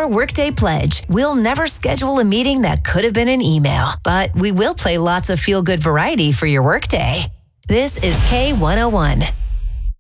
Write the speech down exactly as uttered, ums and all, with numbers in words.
your Workday Pledge. We'll never schedule a meeting that could have been an email, but we will play lots of feel-good variety for your workday. This is K one oh one.